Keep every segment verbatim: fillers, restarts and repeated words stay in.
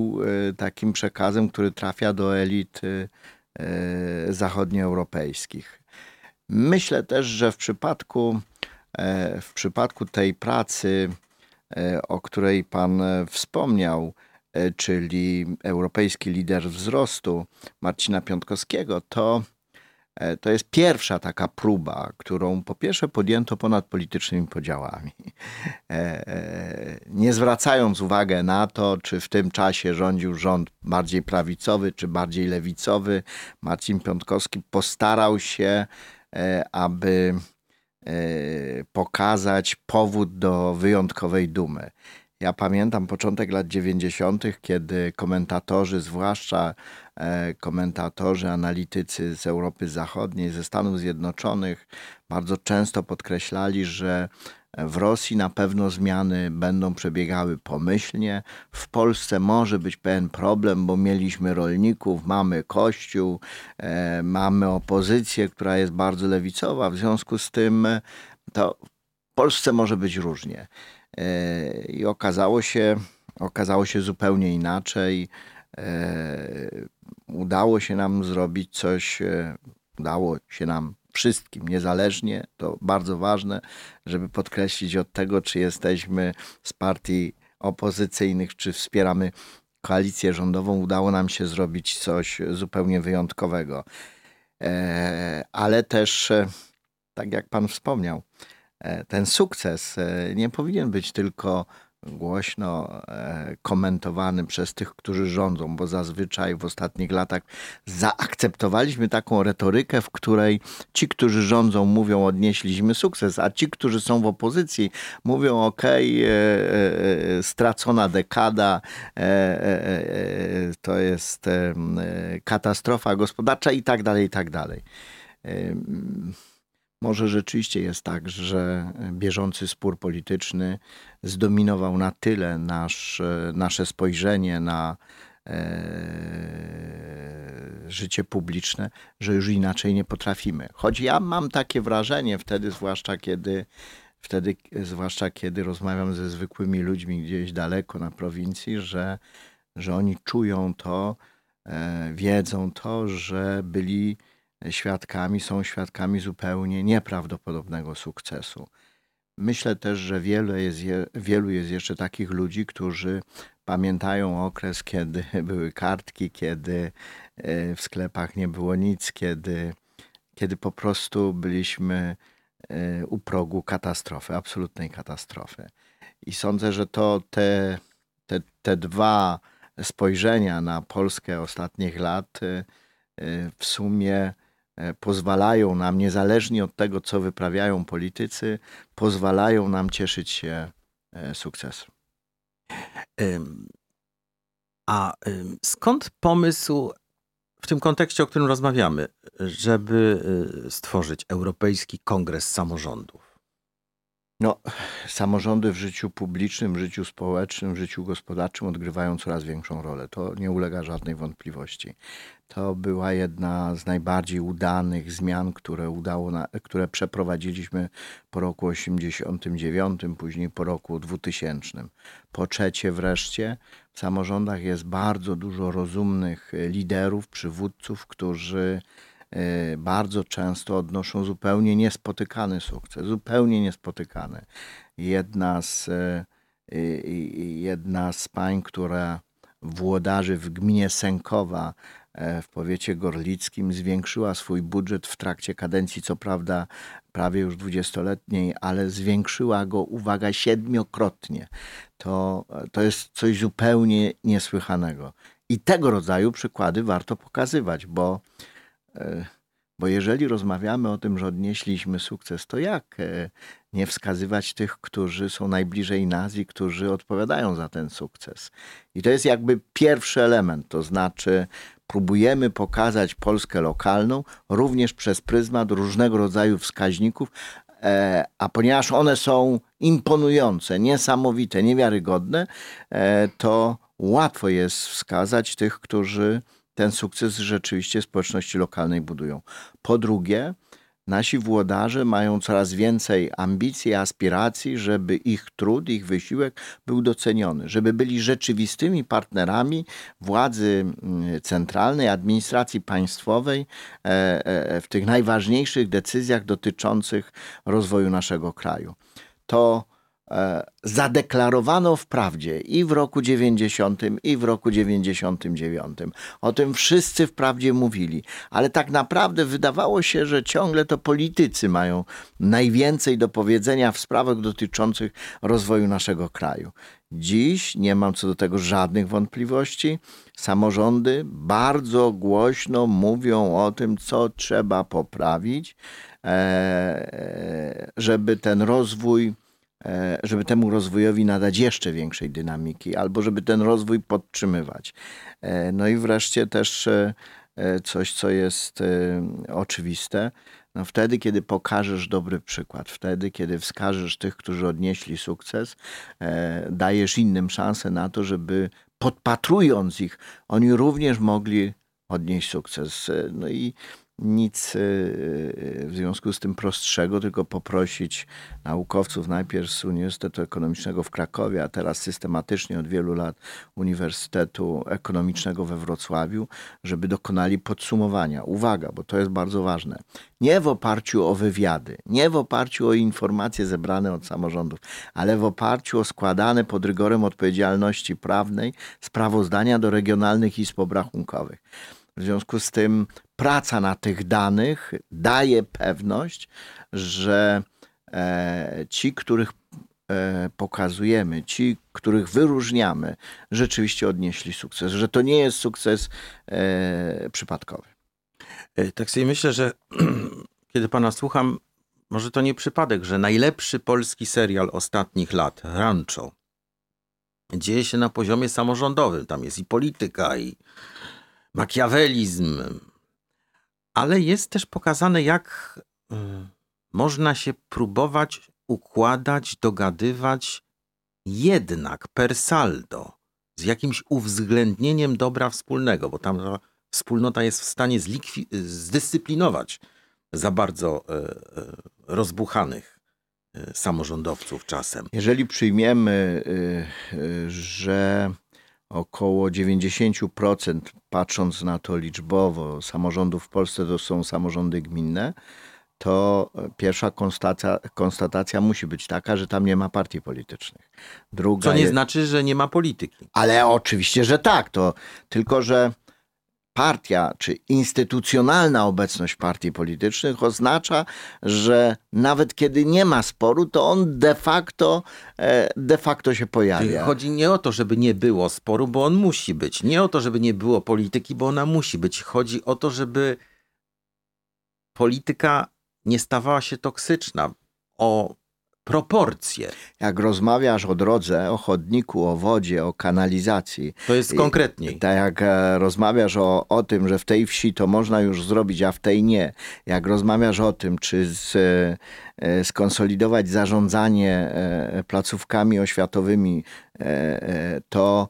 takim przekazem, który trafia do elit zachodnioeuropejskich. Myślę też, że w przypadku, w przypadku tej pracy, o której pan wspomniał, czyli Europejski Lider Wzrostu Marcina Piontkowskiego, to, to jest pierwsza taka próba, którą po pierwsze podjęto ponad politycznymi podziałami. Nie zwracając uwagi na to, czy w tym czasie rządził rząd bardziej prawicowy, czy bardziej lewicowy, Marcin Piontkowski postarał się, aby pokazać powód do wyjątkowej dumy. Ja pamiętam początek lat dziewięćdziesiątych, kiedy komentatorzy, zwłaszcza komentatorzy, analitycy z Europy Zachodniej, ze Stanów Zjednoczonych, bardzo często podkreślali, że w Rosji na pewno zmiany będą przebiegały pomyślnie. W Polsce może być pewien problem, bo mieliśmy rolników, mamy Kościół, e, mamy opozycję, która jest bardzo lewicowa. W związku z tym to w Polsce może być różnie. E, I okazało się, okazało się zupełnie inaczej. E, udało się nam zrobić coś, e, udało się nam wszystkim, niezależnie, to bardzo ważne, żeby podkreślić od tego, czy jesteśmy z partii opozycyjnych, czy wspieramy koalicję rządową, udało nam się zrobić coś zupełnie wyjątkowego. Ale też, tak jak pan wspomniał, ten sukces nie powinien być tylko głośno komentowany przez tych, którzy rządzą, bo zazwyczaj w ostatnich latach zaakceptowaliśmy taką retorykę, w której ci, którzy rządzą, mówią odnieśliśmy sukces, a ci, którzy są w opozycji, mówią okej, okay, stracona dekada, e, e, to jest e, katastrofa gospodarcza i tak dalej, i tak dalej. E, Może rzeczywiście jest tak, że bieżący spór polityczny zdominował na tyle nasz, nasze spojrzenie na e, życie publiczne, że już inaczej nie potrafimy. Choć ja mam takie wrażenie wtedy, zwłaszcza kiedy, wtedy, zwłaszcza kiedy rozmawiam ze zwykłymi ludźmi gdzieś daleko na prowincji, że, że oni czują to, e, wiedzą to, że byli świadkami, są świadkami zupełnie nieprawdopodobnego sukcesu. Myślę też, że wielu jest, je, wielu jest jeszcze takich ludzi, którzy pamiętają okres, kiedy były kartki, kiedy w sklepach nie było nic, kiedy, kiedy po prostu byliśmy u progu katastrofy, absolutnej katastrofy. I sądzę, że to te, te, te dwa spojrzenia na Polskę ostatnich lat w sumie pozwalają nam, niezależnie od tego, co wyprawiają politycy, pozwalają nam cieszyć się sukcesem. A skąd pomysł w tym kontekście, o którym rozmawiamy, żeby stworzyć Europejski Kongres Samorządów? No, samorządy w życiu publicznym, w życiu społecznym, w życiu gospodarczym odgrywają coraz większą rolę. To nie ulega żadnej wątpliwości. To była jedna z najbardziej udanych zmian, które, udało na, które przeprowadziliśmy po roku osiemdziesiątym dziewiątym, później po roku dwutysięcznym. Po trzecie wreszcie w samorządach jest bardzo dużo rozumnych liderów, przywódców, którzy bardzo często odnoszą zupełnie niespotykany sukces, zupełnie niespotykany. Jedna z, jedna z pań, która włodarzy w gminie Sękowa w powiecie gorlickim zwiększyła swój budżet w trakcie kadencji, co prawda prawie już dwudziestoletniej, ale zwiększyła go, uwaga, siedmiokrotnie. To, to jest coś zupełnie niesłychanego. I tego rodzaju przykłady warto pokazywać, bo Bo jeżeli rozmawiamy o tym, że odnieśliśmy sukces, to jak nie wskazywać tych, którzy są najbliżej nas i którzy odpowiadają za ten sukces? I to jest jakby pierwszy element, to znaczy próbujemy pokazać Polskę lokalną również przez pryzmat różnego rodzaju wskaźników, a ponieważ one są imponujące, niesamowite, niewiarygodne, to łatwo jest wskazać tych, którzy ten sukces rzeczywiście społeczności lokalnej budują. Po drugie, Nasi włodarze mają coraz więcej ambicji, aspiracji, żeby ich trud, ich wysiłek był doceniony, żeby byli rzeczywistymi partnerami władzy centralnej, administracji państwowej w tych najważniejszych decyzjach dotyczących rozwoju naszego kraju. To zadeklarowano wprawdzie i w roku dziewięćdziesiątym, i w roku dziewięćdziesiątym dziewiątym. O tym wszyscy wprawdzie mówili, ale tak naprawdę wydawało się, że ciągle to politycy mają najwięcej do powiedzenia w sprawach dotyczących rozwoju naszego kraju. Dziś nie mam co do tego żadnych wątpliwości. Samorządy bardzo głośno mówią o tym, co trzeba poprawić, żeby ten rozwój żeby temu rozwojowi nadać jeszcze większej dynamiki, albo żeby ten rozwój podtrzymywać. No i wreszcie też coś, co jest oczywiste. No wtedy, kiedy pokażesz dobry przykład, wtedy, kiedy wskażesz tych, którzy odnieśli sukces, dajesz innym szansę na to, żeby podpatrując ich, oni również mogli odnieść sukces. No i nic w związku z tym prostszego, tylko poprosić naukowców najpierw z Uniwersytetu Ekonomicznego w Krakowie, a teraz systematycznie od wielu lat Uniwersytetu Ekonomicznego we Wrocławiu, żeby dokonali podsumowania. Uwaga, bo to jest bardzo ważne. Nie w oparciu o wywiady, nie w oparciu o informacje zebrane od samorządów, ale w oparciu o składane pod rygorem odpowiedzialności prawnej sprawozdania do regionalnych izb obrachunkowych. W związku z tym praca na tych danych daje pewność, że e, ci, których e, pokazujemy, ci, których wyróżniamy, rzeczywiście odnieśli sukces, że to nie jest sukces e, przypadkowy. Tak sobie myślę, że kiedy pana słucham, może to nie przypadek, że najlepszy polski serial ostatnich lat, Rancho, dzieje się na poziomie samorządowym. Tam jest i polityka, i makiawelizm, ale jest też pokazane, jak y, można się próbować układać, dogadywać jednak per saldo, z jakimś uwzględnieniem dobra wspólnego, bo tam ta wspólnota jest w stanie zlikwi- zdyscyplinować za bardzo y, y, rozbuchanych y, samorządowców czasem. Jeżeli przyjmiemy, y, y, że około dziewięćdziesiąt procent, patrząc na to liczbowo, samorządów w Polsce to są samorządy gminne, to pierwsza konstatacja, konstatacja musi być taka, że tam nie ma partii politycznych. Druga Co nie jest... znaczy, że nie ma polityki. Ale oczywiście, że tak. To tylko, że partia czy instytucjonalna obecność partii politycznych oznacza, że nawet kiedy nie ma sporu, to on de facto, de facto się pojawia. Chodzi nie o to, żeby nie było sporu, bo on musi być. Nie o to, żeby nie było polityki, bo ona musi być. Chodzi o to, żeby polityka nie stawała się toksyczna. O proporcje. Jak rozmawiasz o drodze, o chodniku, o wodzie, o kanalizacji. To jest konkretniej. Tak jak rozmawiasz o, o tym, że w tej wsi to można już zrobić, a w tej nie. Jak rozmawiasz o tym, czy z, skonsolidować zarządzanie placówkami oświatowymi, to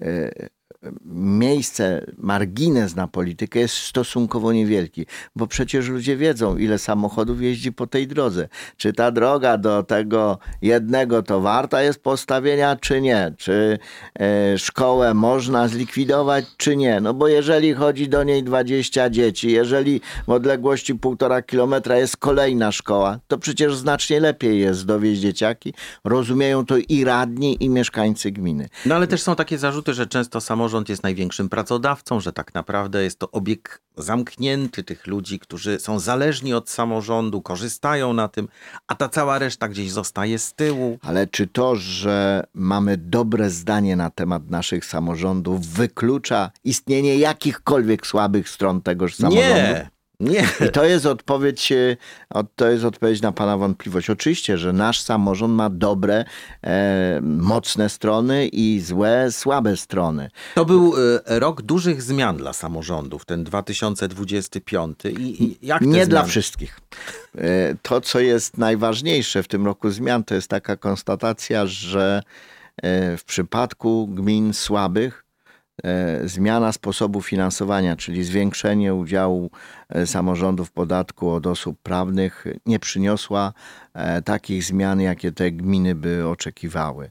miejsce, margines na politykę jest stosunkowo niewielki, bo przecież ludzie wiedzą, ile samochodów jeździ po tej drodze. Czy ta droga do tego jednego to warta jest postawienia, czy nie? Czy e, szkołę można zlikwidować, czy nie? No bo jeżeli chodzi do niej dwadzieścia dzieci, jeżeli w odległości półtora kilometra jest kolejna szkoła, to przecież znacznie lepiej jest dowieźć dzieciaki. Rozumieją to i radni, i mieszkańcy gminy. No ale też są takie zarzuty, że często samorząd jest największym pracodawcą, że tak naprawdę jest to obieg zamknięty tych ludzi, którzy są zależni od samorządu, korzystają na tym, a ta cała reszta gdzieś zostaje z tyłu. Ale czy to, że mamy dobre zdanie na temat naszych samorządów, wyklucza istnienie jakichkolwiek słabych stron tegoż samorządu? Nie. Nie. I to jest odpowiedź, to jest odpowiedź na pana wątpliwość. Oczywiście, że nasz samorząd ma dobre, e, mocne strony i złe, słabe strony. To był e, rok dużych zmian dla samorządów, ten dwa tysiące dwudziesty piąty. I, i jak te Nie zmiany? dla wszystkich. E, to, co jest najważniejsze w tym roku zmian, to jest taka konstatacja, że e, w przypadku gmin słabych zmiana sposobu finansowania, czyli zwiększenie udziału samorządów w podatku od osób prawnych nie przyniosła takich zmian, jakie te gminy by oczekiwały.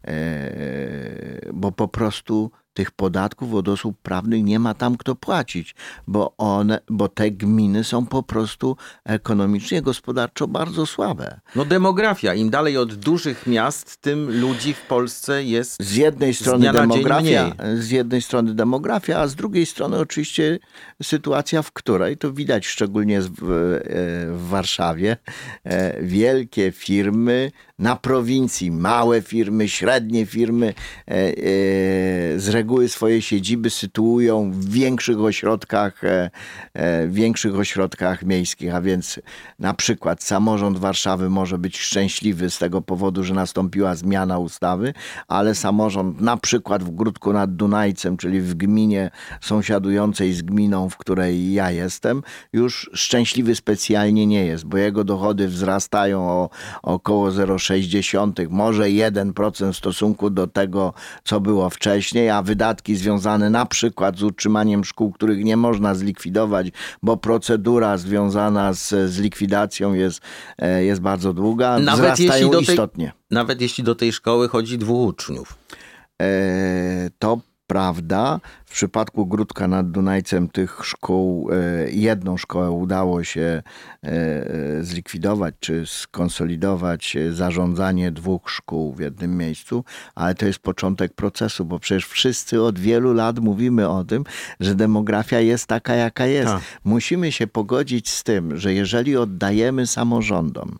Bo po prostu tych podatków od osób prawnych nie ma tam kto płacić, bo one, bo te gminy są po prostu ekonomicznie, gospodarczo bardzo słabe. No demografia. Im dalej od dużych miast, tym ludzi w Polsce jest z jednej strony z demografia, z jednej strony demografia, a z drugiej strony oczywiście sytuacja, w której to widać szczególnie w, w Warszawie, wielkie firmy na prowincji, małe firmy, średnie firmy z reguły swoje siedziby sytuują w większych ośrodkach, w większych ośrodkach miejskich, a więc na przykład samorząd Warszawy może być szczęśliwy z tego powodu, że nastąpiła zmiana ustawy, ale samorząd na przykład w Gródku nad Dunajcem, czyli w gminie sąsiadującej z gminą, w której ja jestem, już szczęśliwy specjalnie nie jest, bo jego dochody wzrastają o, o około zero przecinek sześć, może jeden procent w stosunku do tego, co było wcześniej, a wydatki związane na przykład z utrzymaniem szkół, których nie można zlikwidować, bo procedura związana z, z likwidacją jest, jest bardzo długa, nawet wzrastają jeśli do tej, istotnie. Nawet jeśli do tej szkoły chodzi dwóch uczniów. E, to prawda. W przypadku Gródka nad Dunajcem tych szkół, jedną szkołę udało się zlikwidować czy skonsolidować zarządzanie dwóch szkół w jednym miejscu, ale to jest początek procesu, bo przecież wszyscy od wielu lat mówimy o tym, że demografia jest taka, jaka jest. A. Musimy się pogodzić z tym, że jeżeli oddajemy samorządom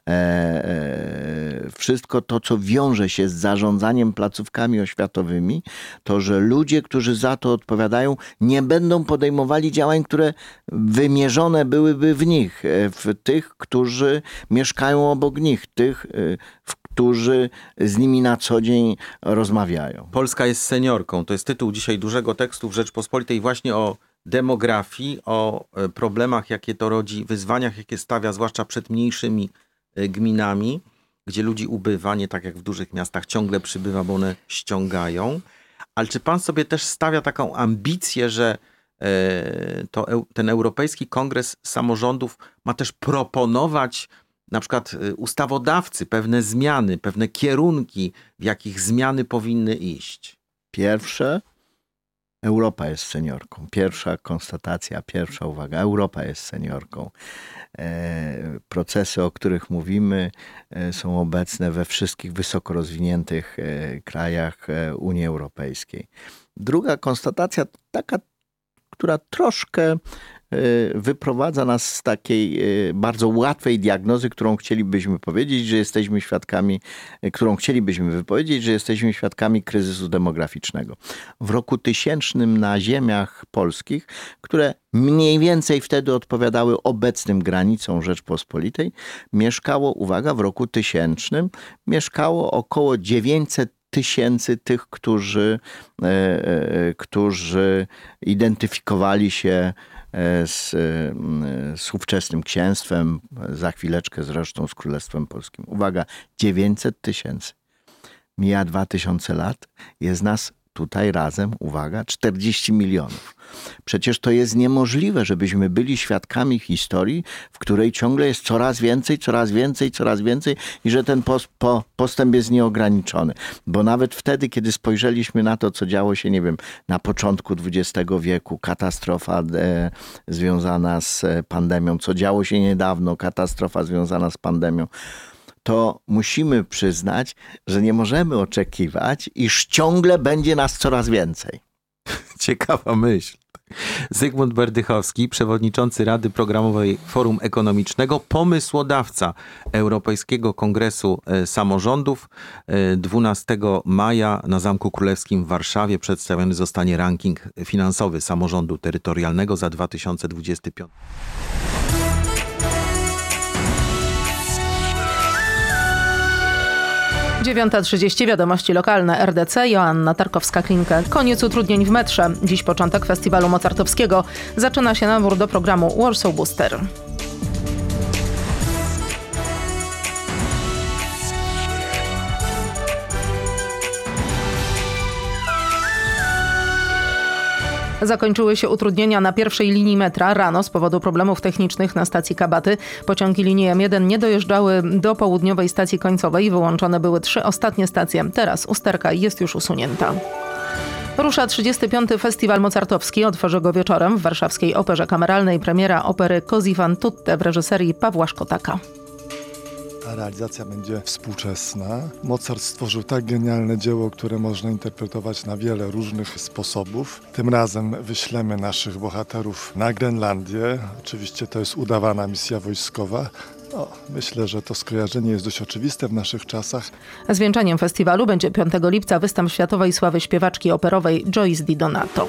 wszystko to, co wiąże się z zarządzaniem placówkami oświatowymi, to że ludzie, którzy za to odpowiadają, nie będą podejmowali działań, które wymierzone byłyby w nich, w tych, którzy mieszkają obok nich, tych, którzy z nimi na co dzień rozmawiają. Polska jest seniorką. To jest tytuł dzisiaj dużego tekstu w Rzeczpospolitej właśnie o demografii, o problemach, jakie to rodzi, wyzwaniach, jakie stawia, zwłaszcza przed mniejszymi gminami, gdzie ludzi ubywa, nie tak jak w dużych miastach ciągle przybywa, bo one ściągają. Ale czy pan sobie też stawia taką ambicję, że to, ten Europejski Kongres Samorządów ma też proponować na przykład ustawodawcy pewne zmiany, pewne kierunki, w jakich zmiany powinny iść? Pierwsze, Europa jest seniorką. Pierwsza konstatacja, pierwsza uwaga. Europa jest seniorką. Procesy, o których mówimy, są obecne we wszystkich wysoko rozwiniętych krajach Unii Europejskiej. Druga konstatacja, taka, która troszkę wyprowadza nas z takiej bardzo łatwej diagnozy, którą chcielibyśmy powiedzieć, że jesteśmy świadkami, którą chcielibyśmy wypowiedzieć, że jesteśmy świadkami kryzysu demograficznego. W roku tysięcznym na ziemiach polskich, które mniej więcej wtedy odpowiadały obecnym granicom Rzeczpospolitej, mieszkało, uwaga, w roku tysięcznym mieszkało około dziewięćset tysięcy tych, którzy, którzy identyfikowali się Z, z ówczesnym księstwem, za chwileczkę zresztą z Królestwem Polskim. Uwaga, dziewięćset tysięcy. Mija dwa tysiące lat, jest nas tutaj razem, uwaga, czterdzieści milionów. Przecież to jest niemożliwe, żebyśmy byli świadkami historii, w której ciągle jest coraz więcej, coraz więcej, coraz więcej i że ten post, po, postęp jest nieograniczony. Bo nawet wtedy, kiedy spojrzeliśmy na to, co działo się, nie wiem, na początku dwudziestego wieku, katastrofa e, związana z pandemią, co działo się niedawno, katastrofa związana z pandemią, to musimy przyznać, że nie możemy oczekiwać, iż ciągle będzie nas coraz więcej. Ciekawa myśl. Zygmunt Berdychowski, przewodniczący Rady Programowej Forum Ekonomicznego, pomysłodawca Europejskiego Kongresu Samorządów. dwunastego maja na Zamku Królewskim w Warszawie przedstawiony zostanie ranking finansowy samorządu terytorialnego za dwa tysiące dwudziesty piąty. dziewiąta trzydzieści, wiadomości lokalne, R D C, Joanna Tarkowska-Klinkę. Koniec utrudnień w metrze. Dziś początek festiwalu mozartowskiego. Zaczyna się nabór do programu Warsaw Booster. Zakończyły się utrudnienia na pierwszej linii metra. Rano z powodu problemów technicznych na stacji Kabaty pociągi linii M jeden nie dojeżdżały do południowej stacji końcowej. Wyłączone były trzy ostatnie stacje. Teraz usterka jest już usunięta. Rusza trzydziesty piąty Festiwal Mozartowski. Otworzy go wieczorem w warszawskiej Operze Kameralnej premiera opery Così fan tutte w reżyserii Pawła Szkotaka. A realizacja będzie współczesna. Mozart stworzył tak genialne dzieło, które można interpretować na wiele różnych sposobów. Tym razem wyślemy naszych bohaterów na Grenlandię. Oczywiście to jest udawana misja wojskowa. No, myślę, że to skojarzenie jest dość oczywiste w naszych czasach. Zwieńczeniem festiwalu będzie piątego lipca występ światowej sławy śpiewaczki operowej Joyce Di Donato.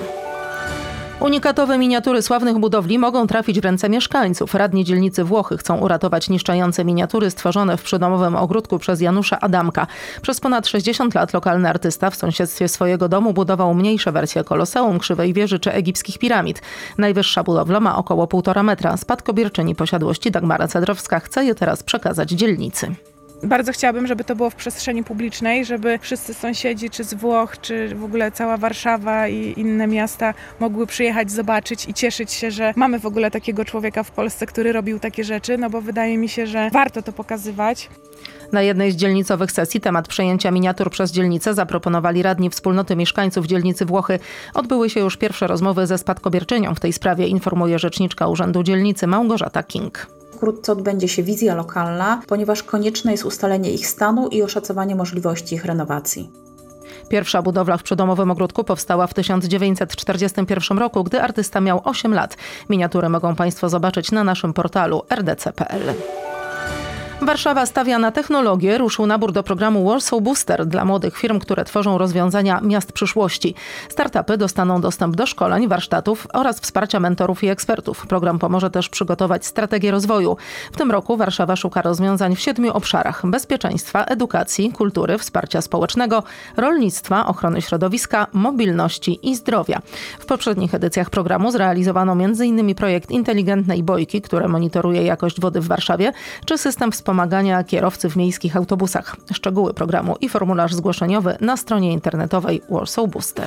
Unikatowe miniatury sławnych budowli mogą trafić w ręce mieszkańców. Radni dzielnicy Włochy chcą uratować niszczające miniatury stworzone w przydomowym ogródku przez Janusza Adamka. Przez ponad sześćdziesiąt lat lokalny artysta w sąsiedztwie swojego domu budował mniejsze wersje Koloseum, Krzywej Wieży czy egipskich piramid. Najwyższa budowla ma około półtora metra. Spadkobierczyni posiadłości Dagmara Cedrowska chce je teraz przekazać dzielnicy. Bardzo chciałabym, żeby to było w przestrzeni publicznej, żeby wszyscy sąsiedzi, czy z Włoch, czy w ogóle cała Warszawa i inne miasta mogły przyjechać, zobaczyć i cieszyć się, że mamy w ogóle takiego człowieka w Polsce, który robił takie rzeczy, no bo wydaje mi się, że warto to pokazywać. Na jednej z dzielnicowych sesji temat przejęcia miniatur przez dzielnicę zaproponowali radni wspólnoty mieszkańców dzielnicy Włochy. Odbyły się już pierwsze rozmowy ze spadkobierczynią w tej sprawie, informuje rzeczniczka Urzędu Dzielnicy Małgorzata King. Wkrótce odbędzie się wizja lokalna, ponieważ konieczne jest ustalenie ich stanu i oszacowanie możliwości ich renowacji. Pierwsza budowla w przydomowym ogródku powstała w tysiąc dziewięćset czterdziestym pierwszym roku, gdy artysta miał osiem lat. Miniatury mogą Państwo zobaczyć na naszym portalu r d c kropka p l. Warszawa stawia na technologię. Ruszył nabór do programu Warsaw Booster dla młodych firm, które tworzą rozwiązania miast przyszłości. Startupy dostaną dostęp do szkoleń, warsztatów oraz wsparcia mentorów i ekspertów. Program pomoże też przygotować strategię rozwoju. W tym roku Warszawa szuka rozwiązań w siedmiu obszarach: bezpieczeństwa, edukacji, kultury, wsparcia społecznego, rolnictwa, ochrony środowiska, mobilności i zdrowia. W poprzednich edycjach programu zrealizowano między innymi projekt inteligentnej bojki, które monitoruje jakość wody w Warszawie, czy system wspomagania Pomagania kierowcy w miejskich autobusach. Szczegóły programu i formularz zgłoszeniowy na stronie internetowej Warsaw Booster.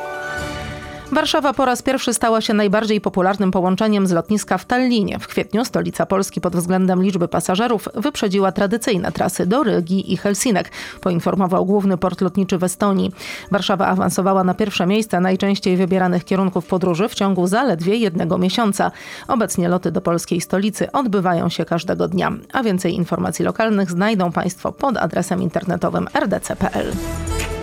Warszawa po raz pierwszy stała się najbardziej popularnym połączeniem z lotniska w Tallinie. W kwietniu stolica Polski pod względem liczby pasażerów wyprzedziła tradycyjne trasy do Rygi i Helsinek, poinformował główny port lotniczy w Estonii. Warszawa awansowała na pierwsze miejsce najczęściej wybieranych kierunków podróży w ciągu zaledwie jednego miesiąca. Obecnie loty do polskiej stolicy odbywają się każdego dnia. A więcej informacji lokalnych znajdą Państwo pod adresem internetowym r d c kropka p l.